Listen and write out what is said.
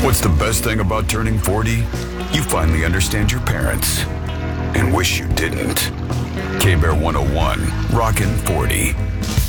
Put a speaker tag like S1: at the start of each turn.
S1: What's the best thing about turning 40? You finally understand your parents and wish you didn't. K-Bear 101, Rockin' 40.